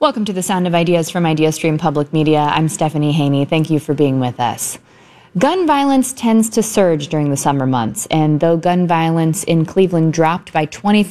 Welcome to the Sound of Ideas from IdeaStream Public Media. I'm Stephanie Haney. Thank you for being with us. Gun violence tends to surge during the summer months, and though gun violence in Cleveland dropped by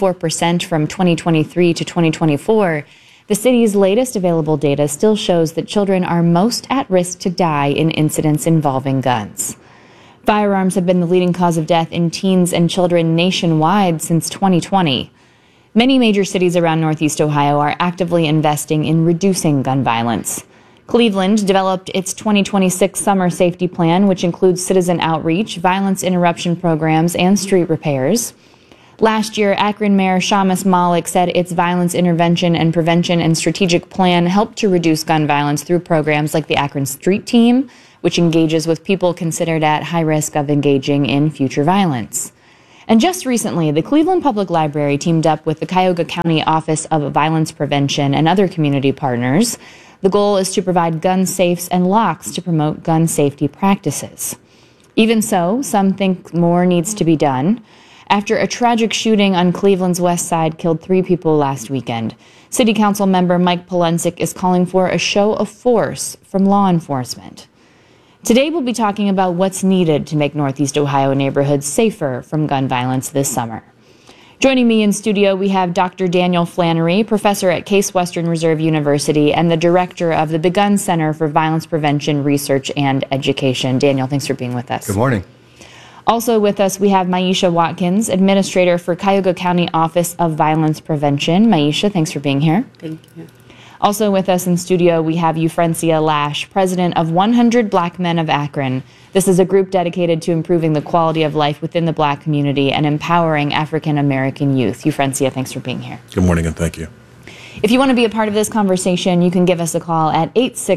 24% from 2023 to 2024, the city's latest available data still shows that children are most at risk to die in incidents involving guns. Firearms have been the leading cause of death in teens and children nationwide since 2020. Many major cities around Northeast Ohio are actively investing in reducing gun violence. Cleveland developed its 2026 summer safety plan, which includes citizen outreach, violence interruption programs, and street repairs. Last year, Akron Mayor Shamus Malik said its violence intervention and prevention and strategic plan helped to reduce gun violence through programs like the Akron Street Team, which engages with people considered at high risk of engaging in future violence. And just recently, the Cleveland Public Library teamed up with the Cuyahoga County Office of Violence Prevention and other community partners. The goal is to provide gun safes and locks to promote gun safety practices. Even so, some think more needs to be done. After a tragic shooting on Cleveland's west side killed 3 people last weekend, City Council member Mike Polensek is calling for a show of force from law enforcement. Today we'll be talking about what's needed to make Northeast Ohio neighborhoods safer from gun violence this summer. Joining me in studio, we have Dr. Daniel Flannery, professor at Case Western Reserve University and the director of the Begun Center for Violence Prevention Research and Education. Daniel, thanks for being with us. Good morning. Also with us, we have Maisha Watkins, administrator for Cuyahoga County Office of Violence Prevention. Maisha, thanks for being here. Thank you. Also with us in studio, we have Euphrencia Lash, president of 100 Black Men of Akron. This is a group dedicated to improving the quality of life within the Black community and empowering African American youth. Euphrencia, thanks for being here. Good morning and thank you. If you want to be a part of this conversation, you can give us a call at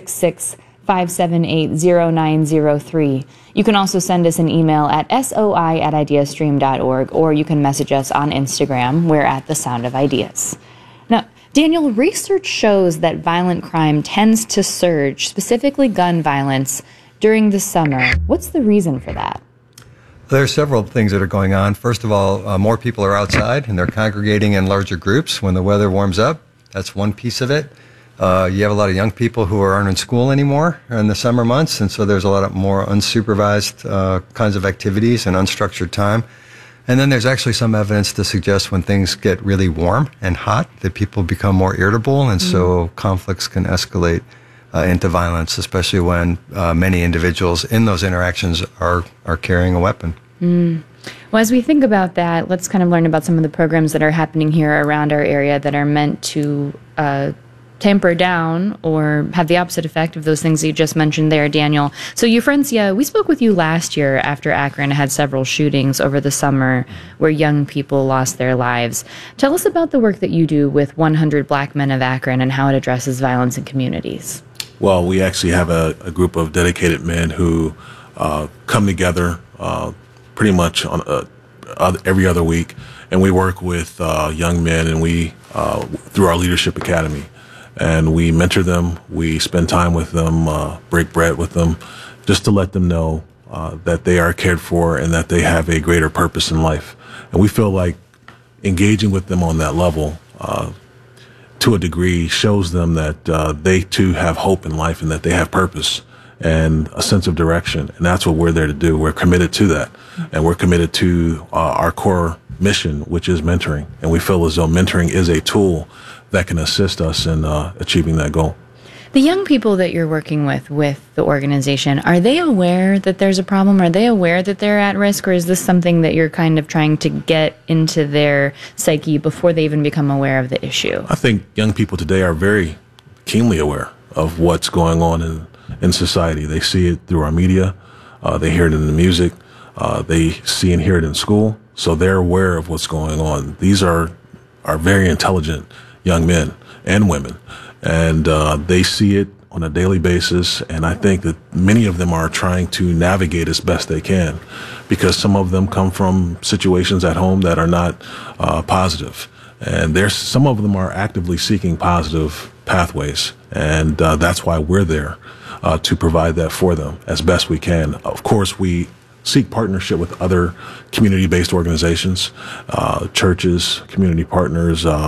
866-578-0903. You can also send us an email at soi@ideastream.org, or you can message us on Instagram. We're at The Sound of Ideas. Now, Daniel, research shows that violent crime tends to surge, specifically gun violence, during the summer. What's the reason for that? There are several things that are going on. First of all, more people are outside and they're congregating in larger groups when the weather warms up. That's one piece of it. You have a lot of young people who aren't in school anymore in the summer months, and so there's a lot of more unsupervised kinds of activities and unstructured time. And then there's actually some evidence to suggest when things get really warm and hot that people become more irritable, and so conflicts can escalate into violence, especially when many individuals in those interactions are carrying a weapon. Well, as we think about that, let's kind of learn about some of the programs that are happening here around our area that are meant to tamper down or have the opposite effect of those things that you just mentioned there, Daniel. So, Euphrencia, we spoke with you last year after Akron had several shootings over the summer where young people lost their lives. Tell us about the work that you do with 100 Black Men of Akron and how it addresses violence in communities. Well, we actually have a group of dedicated men who come together pretty much on every other week, and we work with young men, and we through our Leadership Academy. And we mentor them, we spend time with them, break bread with them, just to let them know that they are cared for and that they have a greater purpose in life. And we feel like engaging with them on that level, to a degree, shows them that they too have hope in life and that they have purpose and a sense of direction. And that's what we're there to do. We're committed to that. And we're committed to our core mission, which is mentoring. And we feel as though mentoring is a tool that can assist us in achieving that goal. The young people that you're working with the organization, are they aware that there's a problem? Are they aware that they're at risk? Or is this something that you're kind of trying to get into their psyche before they even become aware of the issue? I think young people today are very keenly aware of what's going on in society. They see it through our media. They hear it in the music. They see and hear it in school. So they're aware of what's going on. These are very intelligent young men and women, and they see it on a daily basis, and I think that many of them are trying to navigate as best they can, because some of them come from situations at home that are not positive, and some of them are actively seeking positive pathways, and that's why we're there to provide that for them as best we can. Of course, we seek partnership with other community-based organizations, churches, community partners,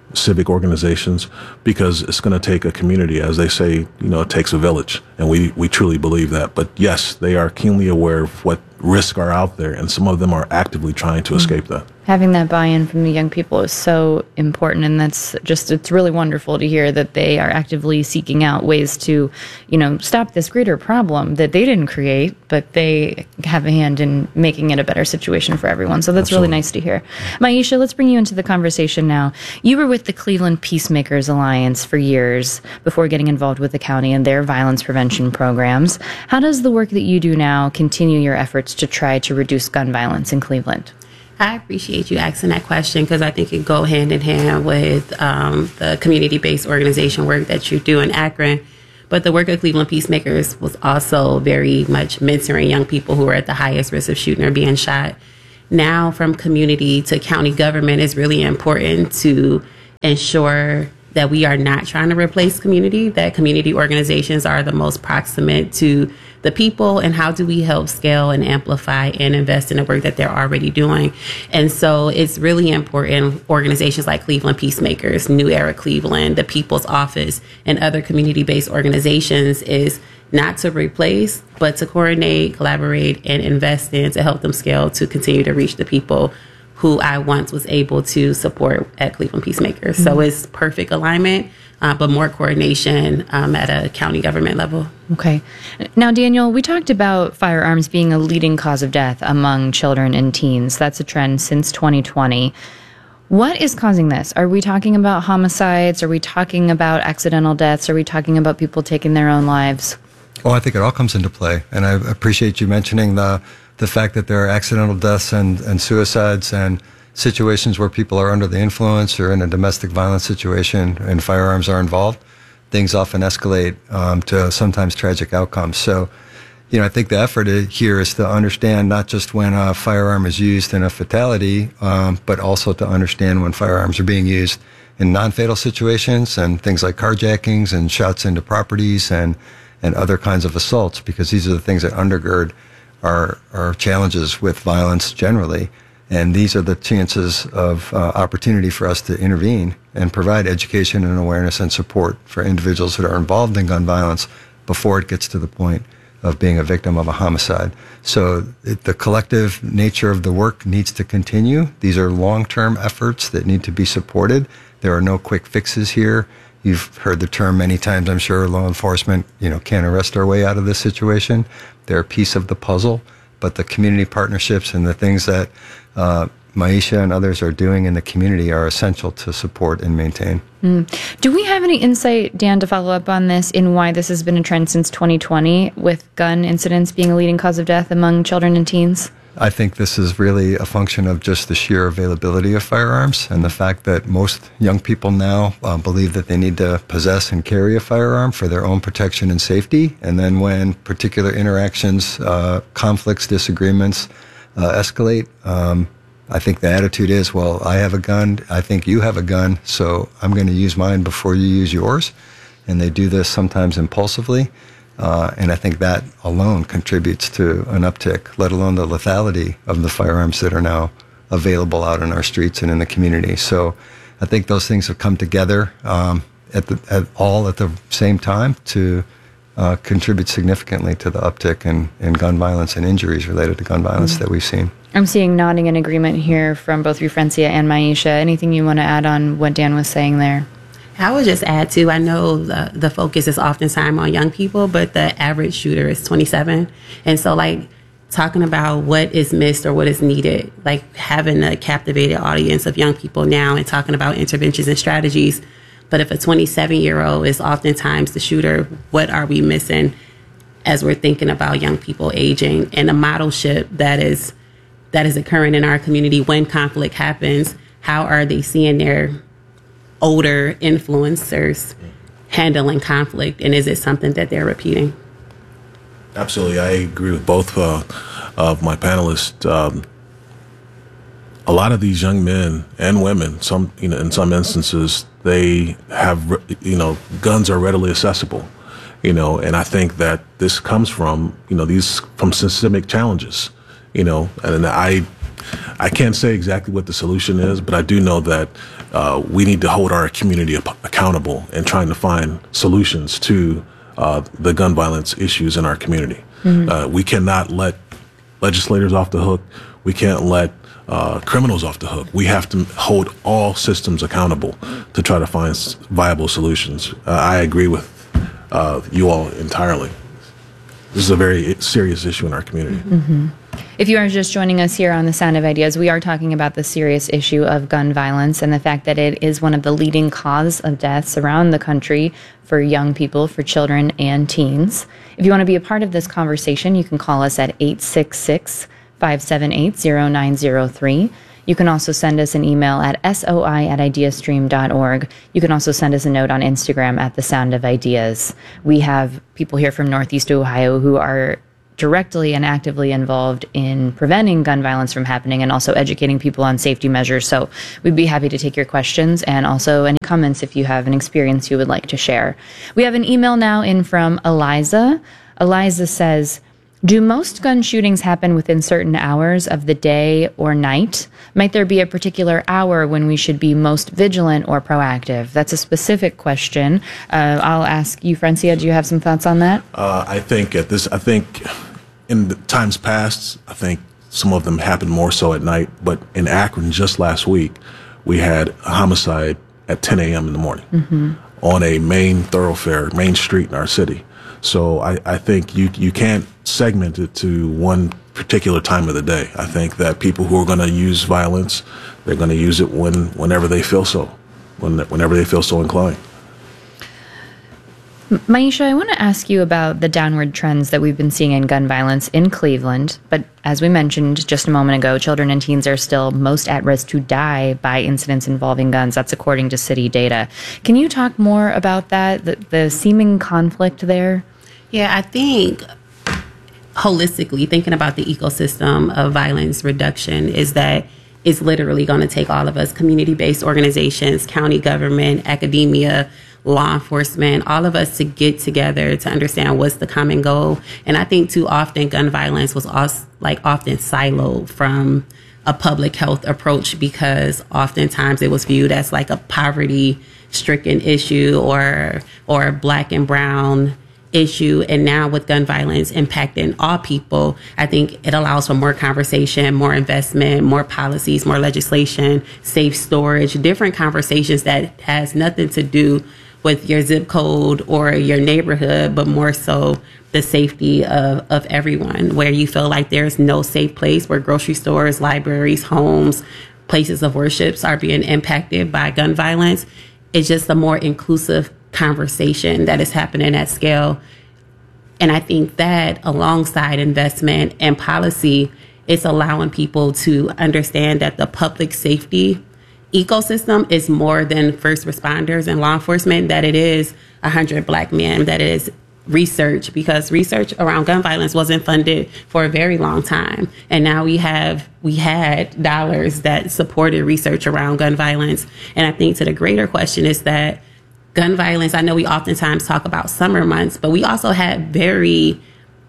civic organizations, because it's going to take a community. As they say, it takes a village, and we truly believe that. But yes, they are keenly aware of what risks are out there, and some of them are actively trying to escape that. Having that buy-in from the young people is so important, and it's really wonderful to hear that they are actively seeking out ways to, stop this greater problem that they didn't create, but they have a hand in making it a better situation for everyone. So that's really nice to hear. Myisha, let's bring you into the conversation now. You were with the Cleveland Peacemakers Alliance for years before getting involved with the county and their violence prevention programs. How does the work that you do now continue your efforts to try to reduce gun violence in Cleveland? I appreciate you asking that question, because I think it go hand in hand with the community-based organization work that you do in Akron. But the work of Cleveland Peacemakers was also very much mentoring young people who are at the highest risk of shooting or being shot. Now, from community to county government, is really important to ensure that we are not trying to replace community, that community organizations are the most proximate to the people, and how do we help scale and amplify and invest in the work that they're already doing. And so it's really important organizations like Cleveland Peacemakers, New Era Cleveland, the People's Office, and other community-based organizations is not to replace, but to coordinate, collaborate, and invest in to help them scale to continue to reach the people who I once was able to support at Cleveland Peacemakers. Mm-hmm. So it's perfect alignment, but more coordination at a county government level. Okay. Now, Daniel, we talked about firearms being a leading cause of death among children and teens. That's a trend since 2020. What is causing this? Are we talking about homicides? Are we talking about accidental deaths? Are we talking about people taking their own lives? Well, I think it all comes into play. And I appreciate you mentioning the fact that there are accidental deaths and suicides and situations where people are under the influence or in a domestic violence situation and firearms are involved. Things often escalate to sometimes tragic outcomes. So, I think the effort here is to understand not just when a firearm is used in a fatality, but also to understand when firearms are being used in non-fatal situations and things like carjackings and shots into properties and other kinds of assaults, because these are the things that undergird our challenges with violence generally. And these are the chances of opportunity for us to intervene and provide education and awareness and support for individuals that are involved in gun violence before it gets to the point of being a victim of a homicide. So the collective nature of the work needs to continue. These are long-term efforts that need to be supported. There are no quick fixes here. You've heard the term many times, I'm sure. Law enforcement, can't arrest our way out of this situation. They're a piece of the puzzle, but the community partnerships and the things that Myisha and others are doing in the community are essential to support and maintain. Do we have any insight, Dan, to follow up on this, in why this has been a trend since 2020 with gun incidents being a leading cause of death among children and teens? I think this is really a function of just the sheer availability of firearms and the fact that most young people now believe that they need to possess and carry a firearm for their own protection and safety. And then when particular interactions, conflicts, disagreements escalate, I think the attitude is, well, I have a gun, I think you have a gun, so I'm going to use mine before you use yours. And they do this sometimes impulsively. And I think that alone contributes to an uptick, let alone the lethality of the firearms that are now available out in our streets and in the community. So I think those things have come together at the same time to contribute significantly to the uptick in gun violence and injuries related to gun violence that we've seen. I'm seeing nodding in agreement here from both Refrencia and Myisha. Anything you want to add on what Dan was saying there? I would just add to, I know the focus is oftentimes on young people, but the average shooter is 27. And so talking about what is missed or what is needed, having a captivated audience of young people now and talking about interventions and strategies. But if a 27-year-old is oftentimes the shooter, what are we missing as we're thinking about young people aging and the modelship that is occurring in our community when conflict happens? How are they seeing their older influencers handling conflict, and is it something that they're repeating? Absolutely. I agree with both of my panelists. A lot of these young men and women, in some instances, they have, guns are readily accessible, and I think that this comes from, from systemic challenges, and I can't say exactly what the solution is, but I do know that we need to hold our community accountable and trying to find solutions to the gun violence issues in our community. We cannot let legislators off the hook. We can't let criminals off the hook. We have to hold all systems accountable to try to find viable solutions. I agree with you all entirely. This is a very serious issue in our community. If you are just joining us here on The Sound of Ideas, we are talking about the serious issue of gun violence and the fact that it is one of the leading causes of deaths around the country for young people, for children and teens. If you want to be a part of this conversation, you can call us at 866-578-0903. You can also send us an email at soi@ideastream.org. You can also send us a note on Instagram at The Sound of Ideas. We have people here from Northeast Ohio who are directly and actively involved in preventing gun violence from happening and also educating people on safety measures. So we'd be happy to take your questions and also any comments if you have an experience you would like to share. We have an email now in from Eliza. Eliza says, do most gun shootings happen within certain hours of the day or night? Might there be a particular hour when we should be most vigilant or proactive? That's a specific question. I'll ask you, Francia, do you have some thoughts on that? I think in the times past, I think some of them happened more so at night. But in Akron, just last week, we had a homicide at 10 a.m. in the morning on a main thoroughfare, main street in our city. So I think you can't segment it to one particular time of the day. I think that people who are going to use violence, they're going to use it whenever they feel so, whenever they feel so inclined. Maisha, I want to ask you about the downward trends that we've been seeing in gun violence in Cleveland. But as we mentioned just a moment ago, children and teens are still most at risk to die by incidents involving guns. That's according to city data. Can you talk more about that, the seeming conflict there? Yeah, I think holistically thinking about the ecosystem of violence reduction is that it's literally going to take all of us, community-based organizations, county government, academia, law enforcement, all of us to get together to understand what's the common goal. And I think too often gun violence was often siloed from a public health approach because oftentimes it was viewed as like a poverty-stricken issue or a black and brown issue. And now with gun violence impacting all people, I think it allows for more conversation, more investment, more policies, more legislation, safe storage, different conversations that has nothing to do with your zip code or your neighborhood, but more so the safety of everyone, where you feel like there's no safe place, where grocery stores, libraries, homes, places of worships are being impacted by gun violence. It's just a more inclusive conversation that is happening at scale. And I think that alongside investment and policy, it's allowing people to understand that the public safety ecosystem is more than first responders and law enforcement, that it is 100 black men, that it is research, because research around gun violence wasn't funded for a very long time. And now we had dollars that supported research around gun violence. And I think to the greater question is that gun violence, I know we oftentimes talk about summer months, but we also had very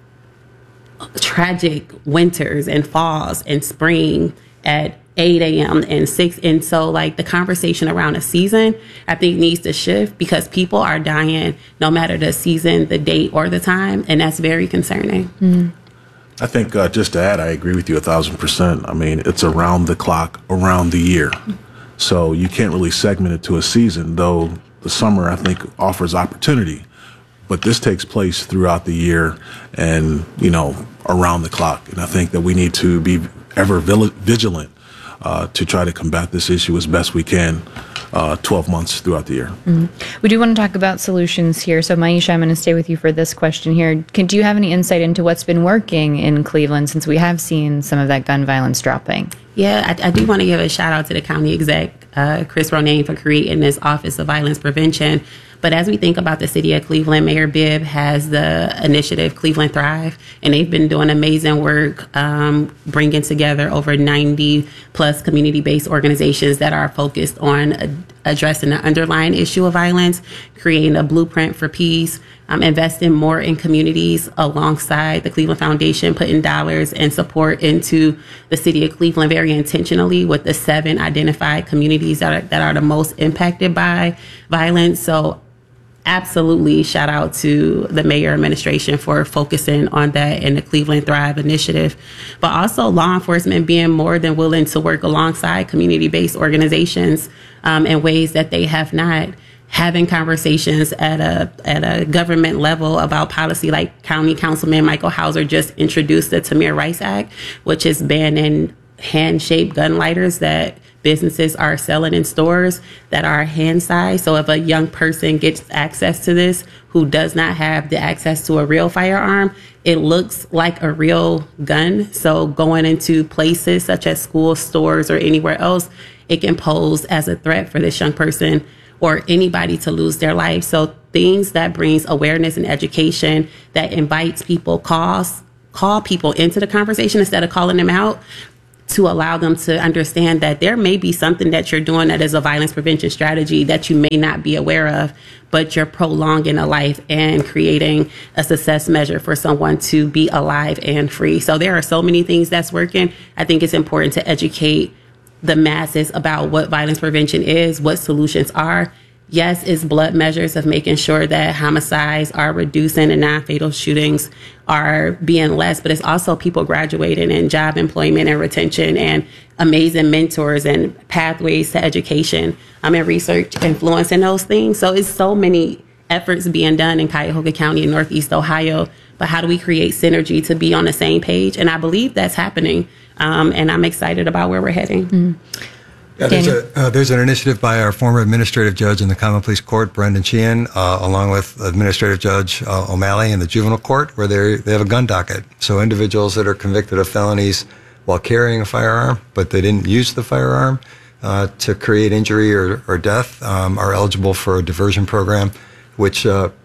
tragic winters and falls and spring at 8 a.m. and 6. And so like the conversation around a season, I think needs to shift because people are dying no matter the season, the date or the time. And that's very concerning. Mm-hmm. I think just to add, I agree with you 1,000%. I mean, it's around the clock, around the year. So you can't really segment it to a season, though the summer, I think, offers opportunity. But this takes place throughout the year and, around the clock. And I think that we need to be ever vigilant to try to combat this issue as best we can 12 months throughout the year. Mm-hmm. We do want to talk about solutions here. So, Maisha, I'm going to stay with you for this question here. Do you have any insight into what's been working in Cleveland since we have seen some of that gun violence dropping? Yeah, I do want to give a shout out to the county exec, Chris Ronayne, for creating this Office of Violence Prevention. But as we think about the city of Cleveland, Mayor Bibb has the initiative Cleveland Thrive, and they've been doing amazing work bringing together over 90 plus community-based organizations that are focused on addressing the underlying issue of violence, creating a blueprint for peace, investing more in communities alongside the Cleveland Foundation, putting dollars and support into the city of Cleveland very intentionally with the 7 identified communities that are the most impacted by violence. So absolutely shout out to the mayor administration for focusing on that and the Cleveland Thrive initiative, but also law enforcement being more than willing to work alongside community-based organizations in ways that they have not, having conversations at a government level about policy, like County Councilman Michael Hauser just introduced the Tamir Rice Act, which is banning hand-shaped gun lighters that businesses are selling in stores that are hand size. So if a young person gets access to this who does not have the access to a real firearm, it looks like a real gun. So going into places such as schools, stores, or anywhere else, it can pose as a threat for this young person or anybody to lose their life. So things that brings awareness and education, that invites people, call people into the conversation instead of calling them out, to allow them to understand that there may be something that you're doing that is a violence prevention strategy that you may not be aware of, but you're prolonging a life and creating a success measure for someone to be alive and free. So there are so many things that's working. I think it's important to educate the masses about what violence prevention is, what solutions are. Yes, it's blood measures of making sure that homicides are reducing and non-fatal shootings are being less, but it's also people graduating and job employment and retention and amazing mentors and pathways to education and research influencing those things. So it's so many efforts being done in Cuyahoga County and Northeast Ohio, but how do we create synergy to be on the same page? And I believe that's happening, and I'm excited about where we're heading. Mm-hmm. Yeah, there's an initiative by our former administrative judge in the Common Pleas Court, Brendan Sheehan, along with Administrative Judge O'Malley in the Juvenile Court, where they have a gun docket. So individuals that are convicted of felonies while carrying a firearm, but they didn't use the firearm to create injury or death, are eligible for a diversion program, which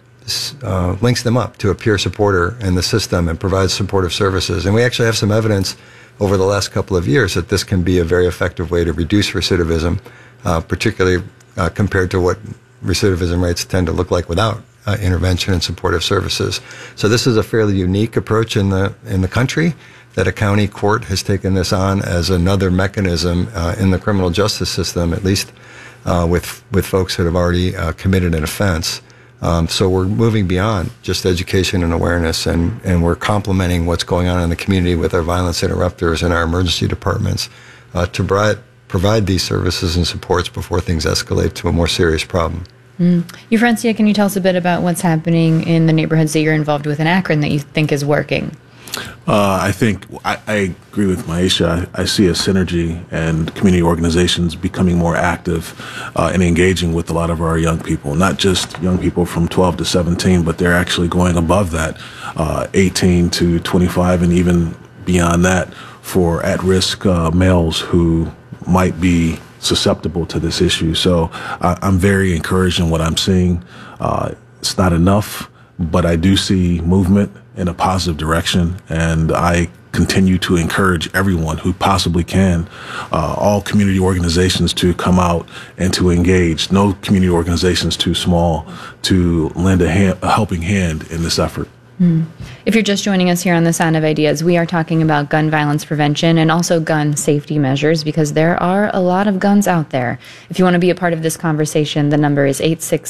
links them up to a peer supporter in the system and provides supportive services. And we actually have some evidence over the last couple of years that this can be a very effective way to reduce recidivism, particularly compared to what recidivism rates tend to look like without intervention and supportive services. So this is a fairly unique approach in the country, that a county court has taken this on as another mechanism in the criminal justice system, at least with folks that have already committed an offense. So we're moving beyond just education and awareness, and we're complementing what's going on in the community with our violence interrupters and our emergency departments to provide these services and supports before things escalate to a more serious problem. Eufrancia, can you tell us a bit about what's happening in the neighborhoods that you're involved with in Akron that you think is working? I think I agree with Maisha. I see a synergy and community organizations becoming more active and engaging with a lot of our young people, not just young people from 12 to 17, but they're actually going above that, 18 to 25 and even beyond that for at-risk males who might be susceptible to this issue. So I'm very encouraged in what I'm seeing. It's not enough, but I do see movement in a positive direction, and I continue to encourage everyone who possibly can, all community organizations, to come out and to engage. No community organization is too small to lend a helping hand in this effort. If you're just joining us here on The Sound of Ideas, we are talking about gun violence prevention and also gun safety measures, because there are a lot of guns out there. If you want to be a part of this conversation, the number is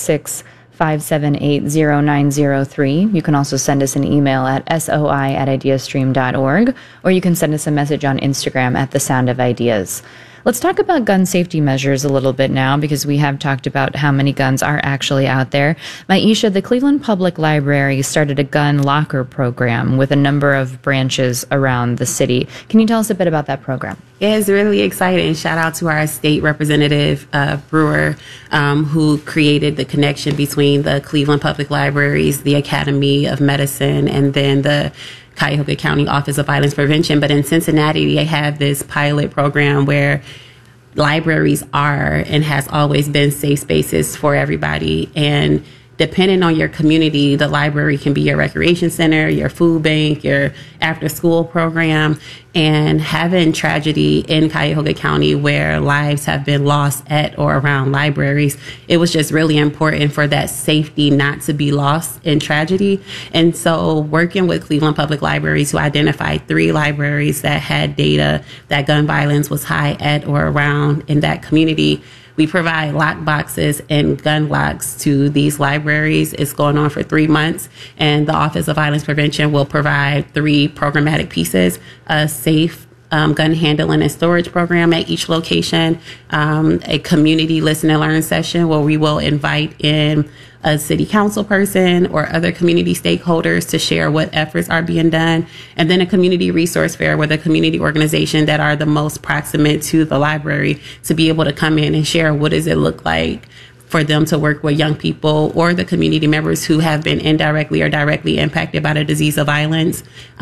866-578-0903. You can also send us an email at soi@ideastream.org, or you can send us a message on Instagram at The Sound of Ideas. Let's talk about gun safety measures a little bit now, because we have talked about how many guns are actually out there. Maisha, the Cleveland Public Library started a gun locker program with a number of branches around the city. Can you tell us a bit about that program? Yeah, it's really exciting. Shout out to our state representative, Brewer, who created the connection between the Cleveland Public Libraries, the Academy of Medicine, and then the Cuyahoga County Office of Violence Prevention. But in Cincinnati, they have this pilot program where libraries are and has always been safe spaces for everybody. And depending on your community, the library can be your recreation center, your food bank, your after school program. And having tragedy in Cuyahoga County where lives have been lost at or around libraries, it was just really important for that safety not to be lost in tragedy. And so working with Cleveland Public Libraries, who identified 3 libraries that had data that gun violence was high at or around in that community, we provide lock boxes and gun locks to these libraries. It's going on for 3 months, and the Office of Violence Prevention will provide 3 programmatic pieces: a safe gun handling and storage program at each location, a community listen and learn session where we will invite in a city council person or other community stakeholders to share what efforts are being done, and then a community resource fair with a community organization that are the most proximate to the library to be able to come in and share what does it look like for them to work with young people or the community members who have been indirectly or directly impacted by the disease of violence,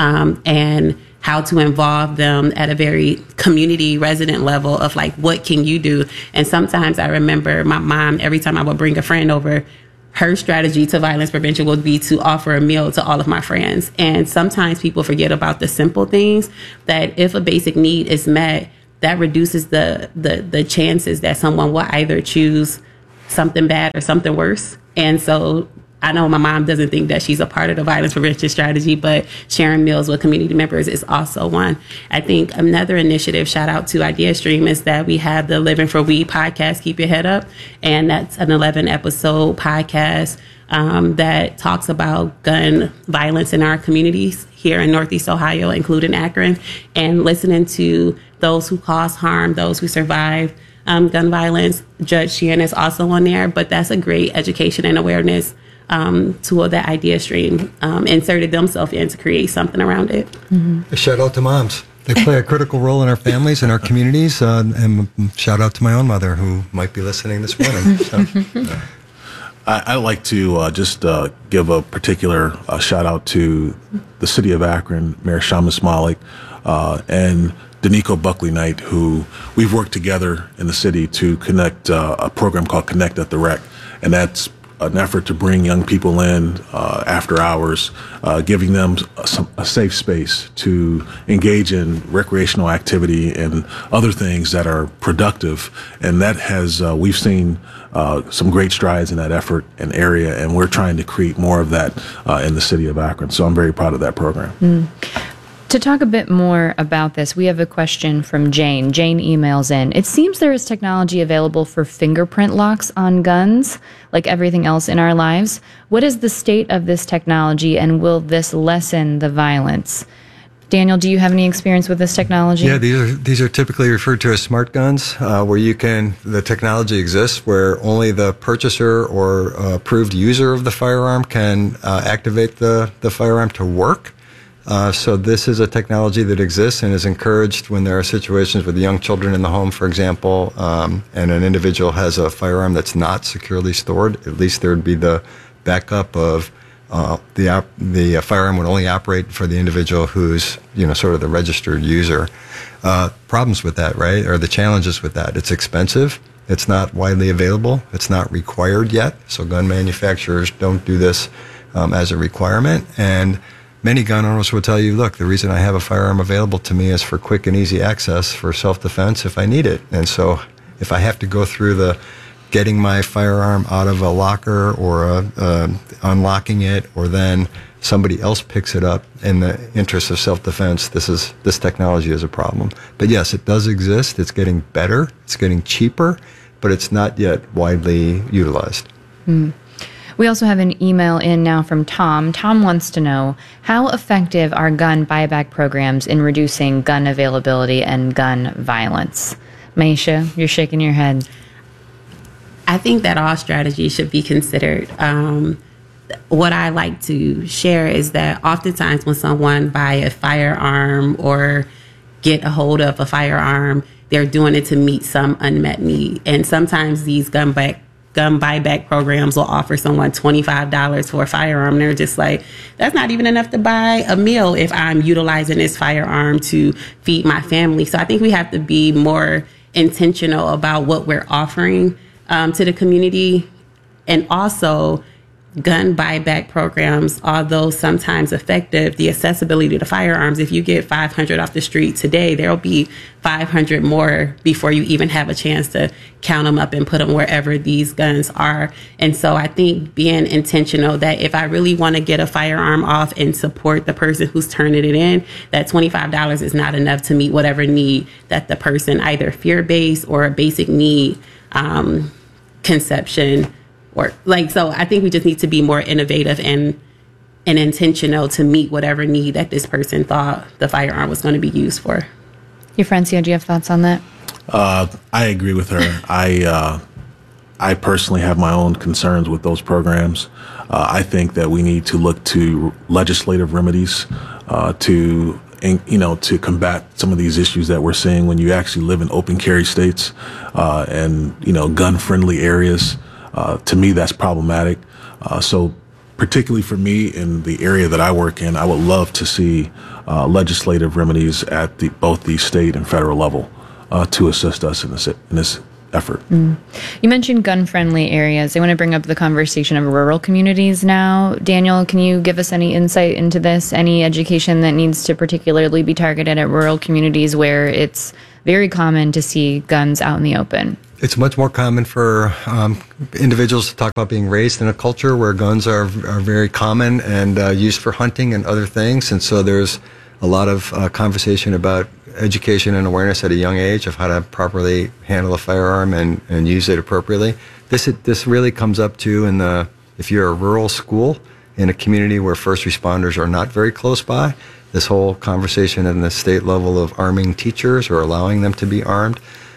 and how to involve them at a very community resident level of like, what can you do? And sometimes I remember my mom, every time I would bring a friend over, her strategy to violence prevention would be to offer a meal to all of my friends. And sometimes people forget about the simple things, that if a basic need is met, that reduces the chances that someone will either choose something bad or something worse. And so I know my mom doesn't think that she's a part of the violence prevention strategy, but sharing meals with community members is also one. I think another initiative, shout out to IdeaStream, is that we have the Living for We podcast, Keep Your Head Up. And that's an 11-episode podcast that talks about gun violence in our communities here in Northeast Ohio, including Akron, and listening to those who cause harm, those who survive gun violence. Judge Sheehan is also on there, but that's a great education and awareness tool that IdeaStream inserted themselves in to create something around it. Mm-hmm. A shout out to moms. They play a critical role in our families and our communities. And shout out to my own mother, who might be listening this morning. So, I'd like to just give a particular shout out to the city of Akron, Mayor Shamus Malik, and Danico Buckley Knight, who we've worked together in the city to connect a program called Connect at the Rec. And that's an effort to bring young people in after hours, giving them a safe space to engage in recreational activity and other things that are productive. And that has, we've seen some great strides in that effort and area, and we're trying to create more of that in the city of Akron. So I'm very proud of that program. Mm. To talk a bit more about this, we have a question from Jane. Jane emails in, it seems there is technology available for fingerprint locks on guns, like everything else in our lives. What is the state of this technology, and will this lessen the violence? Daniel, do you have any experience with this technology? Yeah, these are typically referred to as smart guns, where the technology exists where only the purchaser or approved user of the firearm can activate the firearm to work. So this is a technology that exists and is encouraged when there are situations with young children in the home, for example, and an individual has a firearm that's not securely stored. At least there would be the backup of the firearm would only operate for the individual who's, sort of the registered user. Problems with that, right, or the challenges with that. It's expensive. It's not widely available. It's not required yet. So gun manufacturers don't do this as a requirement. And many gun owners will tell you, look, the reason I have a firearm available to me is for quick and easy access for self-defense if I need it. And so if I have to go through the getting my firearm out of a locker or unlocking it, or then somebody else picks it up in the interest of self-defense, this technology is a problem. But yes, it does exist. It's getting better. It's getting cheaper, but it's not yet widely utilized. Mm. We also have an email in now from Tom. Tom wants to know, how effective are gun buyback programs in reducing gun availability and gun violence? Maisha, you're shaking your head. I think that all strategies should be considered. What I like to share is that oftentimes when someone buy a firearm or get a hold of a firearm, they're doing it to meet some unmet need. And sometimes these gun buyback programs will offer someone $25 for a firearm. They're just like, that's not even enough to buy a meal if I'm utilizing this firearm to feed my family. So I think we have to be more intentional about what we're offering to the community. And also, gun buyback programs, although sometimes effective, the accessibility to firearms, if you get 500 off the street today, there'll be 500 more before you even have a chance to count them up and put them wherever these guns are. And so I think being intentional that if I really want to get a firearm off and support the person who's turning it in, that $25 is not enough to meet whatever need that the person, either fear-based or a basic need, conception, or so I think we just need to be more innovative and intentional to meet whatever need that this person thought the firearm was going to be used for. Francia, do you have thoughts on that? I agree with her. I personally have my own concerns with those programs. I think that we need to look to legislative remedies to combat some of these issues that we're seeing when you actually live in open carry states and gun-friendly areas. To me, that's problematic. So particularly for me in the area that I work in, I would love to see legislative remedies at both the state and federal level to assist us in this effort. You mentioned gun-friendly areas. I want to bring up the conversation of rural communities now. Daniel, can you give us any insight into this? Any education that needs to particularly be targeted at rural communities where it's very common to see guns out in the open? It's much more common for individuals to talk about being raised in a culture where guns are very common and used for hunting and other things. And so there's a lot of conversation about education and awareness at a young age of how to properly handle a firearm and use it appropriately. This really comes up to if you're a rural school in a community where first responders are not very close by, this whole conversation at the state level of arming teachers or allowing them to be armed.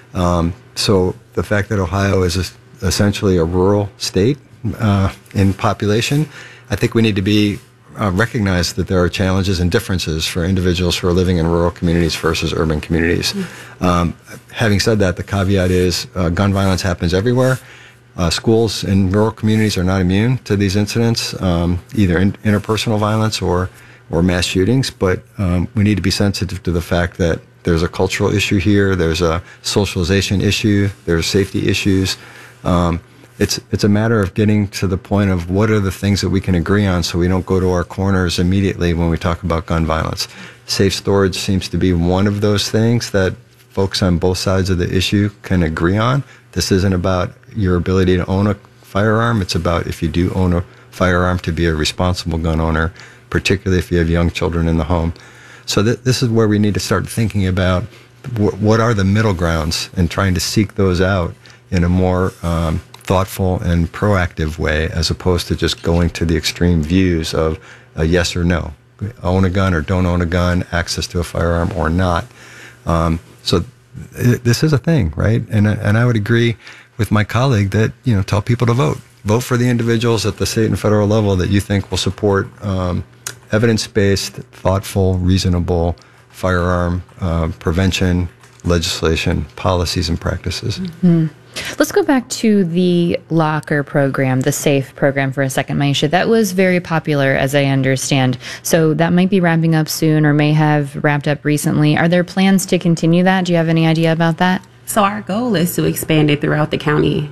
So the fact that Ohio is essentially a rural state in population, I think we need to be recognize that there are challenges and differences for individuals who are living in rural communities versus urban communities. Having said that, the caveat is gun violence happens everywhere. Schools in rural communities are not immune to these incidents, either interpersonal violence or mass shootings, but we need to be sensitive to the fact that there's a cultural issue here, there's a socialization issue, there's safety issues. It's a matter of getting to the point of what are the things that we can agree on so we don't go to our corners immediately when we talk about gun violence. Safe storage seems to be one of those things that folks on both sides of the issue can agree on. This isn't about your ability to own a firearm. It's about if you do own a firearm to be a responsible gun owner, particularly if you have young children in the home. So this is where we need to start thinking about what are the middle grounds and trying to seek those out in a more thoughtful and proactive way, as opposed to just going to the extreme views of a yes or no, own a gun or don't own a gun, access to a firearm or not. So this is a thing, right? And I would agree with my colleague that, tell people to vote for the individuals at the state and federal level that you think will support evidence-based, thoughtful, reasonable firearm prevention legislation, policies, and practices. Mm-hmm. Let's go back to the locker program, the SAFE program for a second, Maisha. That was very popular, as I understand. So that might be wrapping up soon or may have wrapped up recently. Are there plans to continue that? Do you have any idea about that? So our goal is to expand it throughout the county.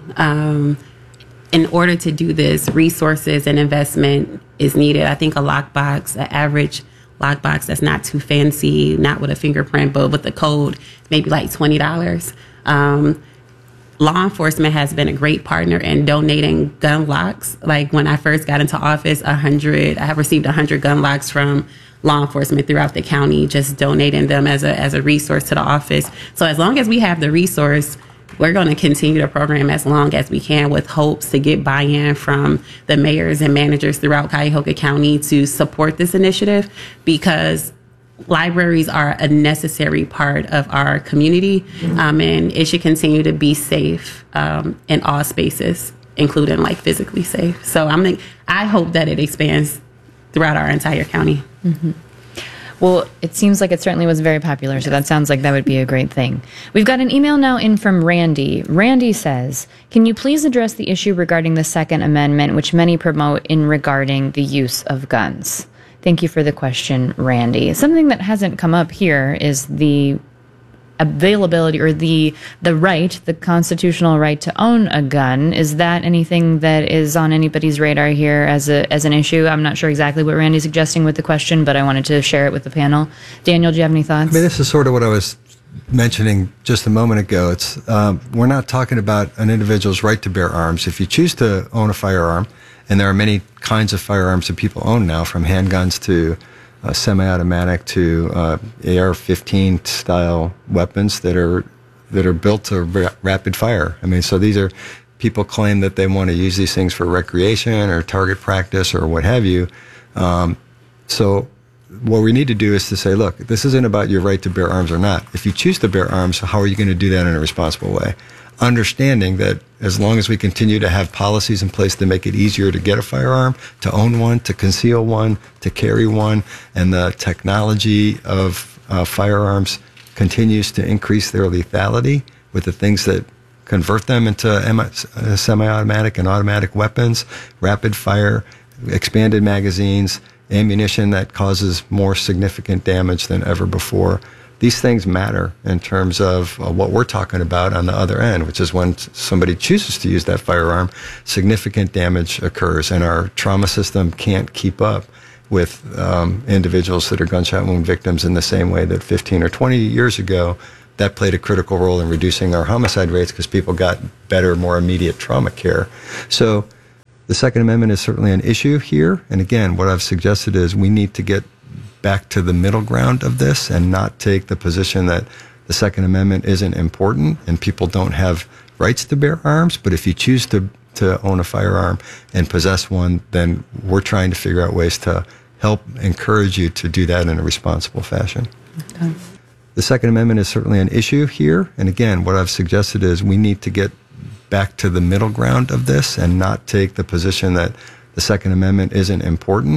In order to do this, resources and investment is needed. I think a lockbox, an average lockbox that's not too fancy, not with a fingerprint, but with the code, maybe like $20. Law enforcement has been a great partner in donating gun locks. Like when I first got into office, I have received 100 gun locks from law enforcement throughout the county, just donating them as a resource to the office. So as long as we have the resource, we're going to continue the program as long as we can, with hopes to get buy-in from the mayors and managers throughout Cuyahoga County to support this initiative, because libraries are a necessary part of our community, and it should continue to be safe in all spaces, including like physically safe. So I hope that it expands throughout our entire county. Mm-hmm. Well, it seems like it certainly was very popular, so that sounds like that would be a great thing. We've got an email now in from Randy. Randy says, can you please address the issue regarding the Second Amendment, which many promote in regarding the use of guns? Thank you for the question, Randy. Something that hasn't come up here is the availability or the right, the constitutional right to own a gun. Is that anything that is on anybody's radar here as an issue? I'm not sure exactly what Randy's suggesting with the question, but I wanted to share it with the panel. Daniel, do you have any thoughts? I mean, this is sort of what I was mentioning just a moment ago. It's we're not talking about an individual's right to bear arms. If you choose to own a firearm, and there are many kinds of firearms that people own now, from handguns to semi-automatic to AR-15 style weapons that are built to rapid fire. I mean, so these are people claim that they want to use these things for recreation or target practice or what have you. So what we need to do is to say, look, this isn't about your right to bear arms or not. If you choose to bear arms, how are you going to do that in a responsible way? Understanding that as long as we continue to have policies in place to make it easier to get a firearm, to own one, to conceal one, to carry one, and the technology of firearms continues to increase their lethality with the things that convert them into semi-automatic and automatic weapons, rapid fire, expanded magazines, ammunition that causes more significant damage than ever before. These things matter in terms of what we're talking about on the other end, which is when somebody chooses to use that firearm, significant damage occurs, and our trauma system can't keep up with individuals that are gunshot wound victims in the same way that 15 or 20 years ago, that played a critical role in reducing our homicide rates because people got better, more immediate trauma care. So the Second Amendment is certainly an issue here. And again, what I've suggested is we need to get back to the middle ground of this and not take the position that the Second Amendment isn't important and people don't have rights to bear arms. But if you choose to own a firearm and possess one, then we're trying to figure out ways to help encourage you to do that in a responsible fashion. Okay. The Second Amendment is certainly an issue here. And again, what I've suggested is we need to get back to the middle ground of this and not take the position that the Second Amendment isn't important.